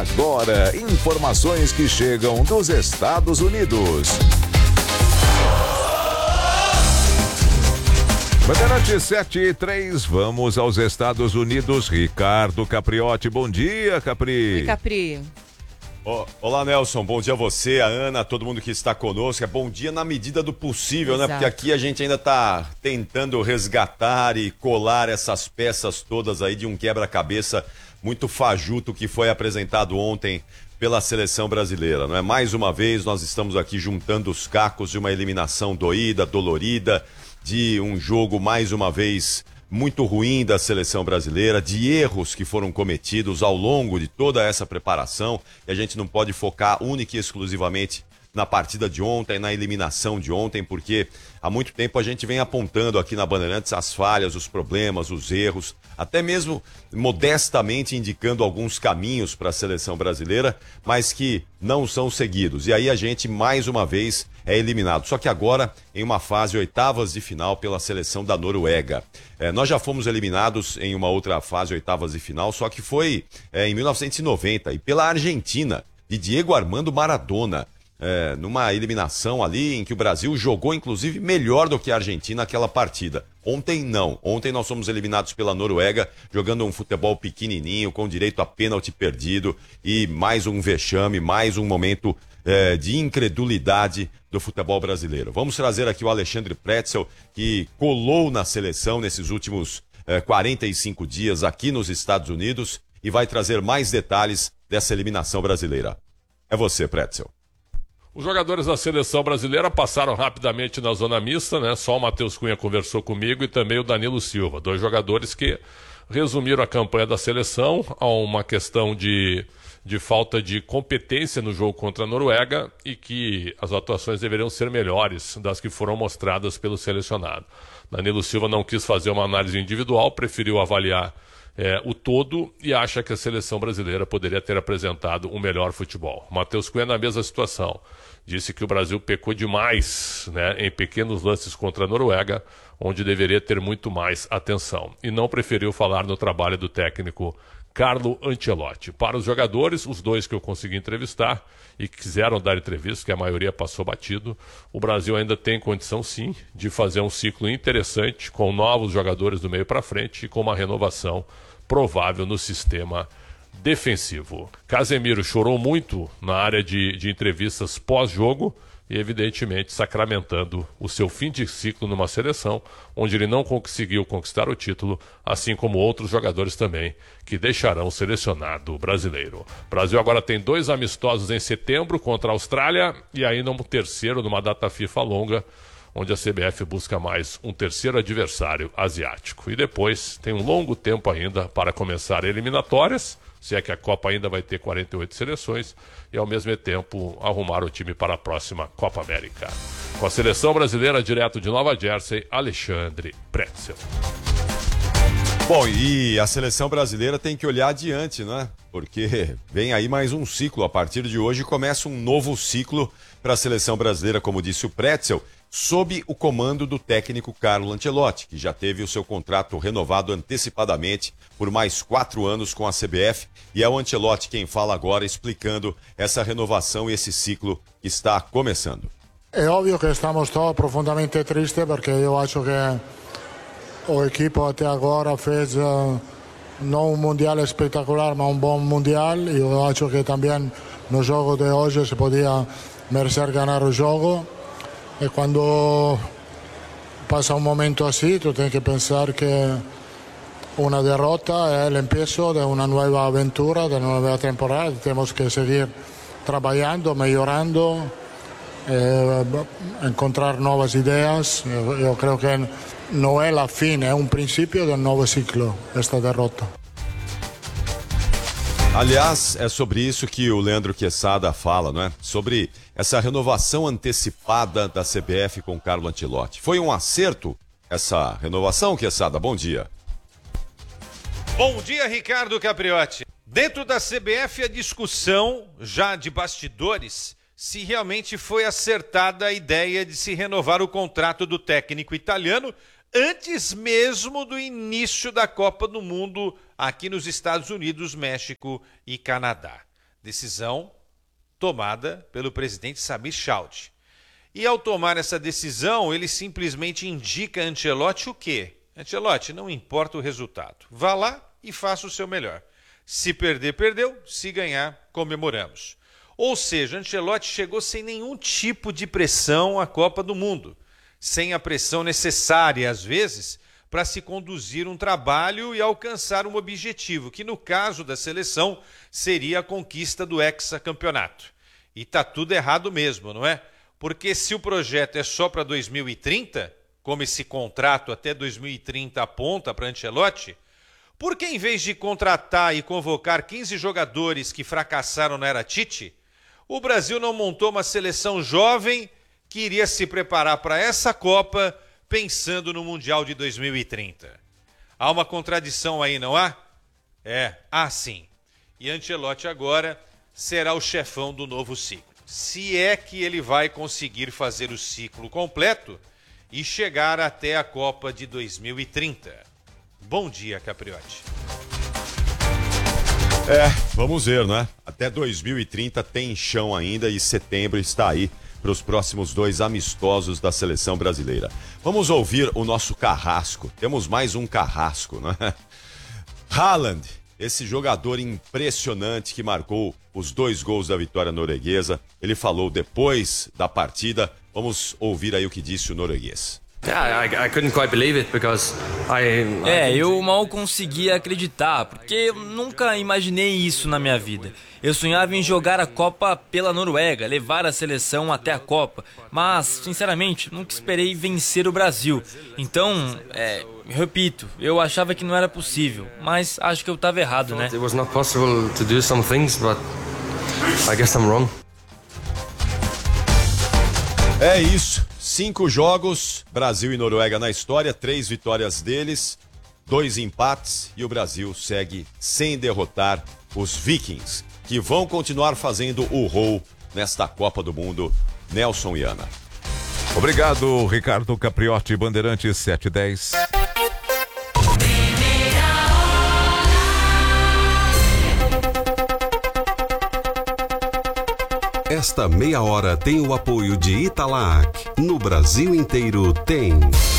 Agora, informações que chegam dos Estados Unidos. Bandeirante 7:03, vamos aos Estados Unidos. Ricardo Capriotti, bom dia, Capri. Oi, Capri. Olá, Nelson, bom dia a você, a Ana, a todo mundo que está conosco. É bom dia na medida do possível, Exato. Né? Porque aqui a gente ainda está tentando resgatar e colar essas peças todas aí de um quebra-cabeça muito fajuto que foi apresentado ontem pela seleção brasileira, não é? Mais uma vez nós estamos aqui juntando os cacos de uma eliminação doída, dolorida, de um jogo mais uma vez muito ruim da seleção brasileira, de erros que foram cometidos ao longo de toda essa preparação, e a gente não pode focar única e exclusivamente na partida de ontem, na eliminação de ontem, porque há muito tempo a gente vem apontando aqui na Bandeirantes as falhas, os problemas, os erros, até mesmo modestamente indicando alguns caminhos para a seleção brasileira, mas que não são seguidos. E aí a gente, mais uma vez, é eliminado. Só que agora, em uma fase oitavas de final pela seleção da Noruega. Nós já fomos eliminados em uma outra fase oitavas de final, só que foi em 1990, e pela Argentina, de Diego Armando Maradona. Numa eliminação ali em que o Brasil jogou inclusive melhor do que a Argentina naquela partida. Ontem não, ontem nós fomos eliminados pela Noruega jogando um futebol pequenininho, com direito a pênalti perdido e mais um vexame, mais um momento de incredulidade do futebol brasileiro. Vamos trazer aqui o Alexandre Pretzel, que colou na seleção nesses últimos 45 dias aqui nos Estados Unidos e vai trazer mais detalhes dessa eliminação brasileira. É você, Pretzel. Os jogadores da seleção brasileira passaram rapidamente na zona mista, né? Só o Matheus Cunha conversou comigo e também o Danilo Silva. Dois jogadores que resumiram a campanha da seleção a uma questão de falta de competência no jogo contra a Noruega e que as atuações deveriam ser melhores das que foram mostradas pelo selecionado. Danilo Silva não quis fazer uma análise individual, preferiu avaliar o todo e acha que a seleção brasileira poderia ter apresentado um melhor futebol. Matheus Cunha na mesma situação. Disse que o Brasil pecou demais, né, em pequenos lances contra a Noruega, onde deveria ter muito mais atenção. E não preferiu falar no trabalho do técnico Carlo Ancelotti. Para os jogadores, os dois que eu consegui entrevistar e que quiseram dar entrevista, que a maioria passou batido, o Brasil ainda tem condição sim de fazer um ciclo interessante com novos jogadores do meio para frente e com uma renovação provável no sistema defensivo. Casemiro chorou muito na área de entrevistas pós-jogo e evidentemente sacramentando o seu fim de ciclo numa seleção onde ele não conseguiu conquistar o título, assim como outros jogadores também que deixarão o selecionado brasileiro. O Brasil agora tem 2 amistosos em setembro contra a Austrália e ainda um terceiro numa data FIFA longa, onde a CBF busca mais um terceiro adversário asiático. E depois tem um longo tempo ainda para começar eliminatórias, se é que a Copa ainda vai ter 48 seleções, e ao mesmo tempo arrumar o time para a próxima Copa América. Com a seleção brasileira direto de Nova Jersey, Alexandre Pretzel. Bom, e a seleção brasileira tem que olhar adiante, né? Porque vem aí mais um ciclo. A partir de hoje começa um novo ciclo para a seleção brasileira, como disse o Pretzel, sob o comando do técnico Carlo Ancelotti, que já teve o seu contrato renovado antecipadamente por mais 4 anos com a CBF, e é o Ancelotti quem fala agora explicando essa renovação e esse ciclo que está começando. É óbvio que estamos todos profundamente tristes porque eu acho que o equipo até agora fez não um mundial espetacular, mas um bom mundial, e eu acho que também no jogo de hoje se podia merecer ganhar o jogo. E quando passa um momento assim, tu tens que pensar que uma derrota é o início de uma nova aventura, de uma nova temporada. Temos que seguir trabalhando, melhorando, encontrar novas ideias. Eu creio que não é a fim, é um princípio de um novo ciclo, esta derrota. Aliás, é sobre isso que o Leandro Quesada fala, não é? Sobre essa renovação antecipada da CBF com Carlo Ancelotti. Foi um acerto essa renovação, Quesada? Bom dia. Bom dia, Ricardo Capriotti. Dentro da CBF, a discussão já de bastidores se realmente foi acertada a ideia de se renovar o contrato do técnico italiano antes mesmo do início da Copa do Mundo aqui nos Estados Unidos, México e Canadá. Decisão tomada pelo presidente Samir Chaudhry. E ao tomar essa decisão, ele simplesmente indica a Ancelotti o quê? Ancelotti, não importa o resultado. Vá lá e faça o seu melhor. Se perder, perdeu. Se ganhar, comemoramos. Ou seja, Ancelotti chegou sem nenhum tipo de pressão à Copa do Mundo. Sem a pressão necessária, às vezes, para se conduzir um trabalho e alcançar um objetivo, que no caso da seleção seria a conquista do hexacampeonato. E tá tudo errado mesmo, não é? Porque se o projeto é só para 2030, como esse contrato até 2030 aponta para Ancelotti, por que em vez de contratar e convocar 15 jogadores que fracassaram na era Tite, o Brasil não montou uma seleção jovem que iria se preparar para essa Copa pensando no Mundial de 2030? Há uma contradição aí, não há? Há sim. E Ancelotti agora será o chefão do novo ciclo. Se é que ele vai conseguir fazer o ciclo completo e chegar até a Copa de 2030. Bom dia, Capriotti. Vamos ver, né? Até 2030 tem chão ainda e setembro está aí para os próximos 2 amistosos da seleção brasileira. Vamos ouvir o nosso carrasco. Temos mais um carrasco, né? Haaland, esse jogador impressionante que marcou os 2 gols da vitória norueguesa. Ele falou depois da partida. Vamos ouvir aí o que disse o norueguês. I couldn't quite believe it because eu mal conseguia acreditar, porque eu nunca imaginei isso na minha vida. Eu sonhava em jogar a Copa pela Noruega, levar a seleção até a Copa, mas, sinceramente, nunca esperei vencer o Brasil. Então, repito, eu achava que não era possível, mas acho que eu estava errado, né? It was not possible to do some things, but I guess I'm wrong. É isso. 5 jogos, Brasil e Noruega na história, 3 vitórias deles, 2 empates e o Brasil segue sem derrotar os Vikings, que vão continuar fazendo o rol nesta Copa do Mundo. Nelson e Ana. Obrigado, Ricardo Capriotti, Bandeirantes 710. Esta meia hora tem o apoio de Italac. No Brasil inteiro tem.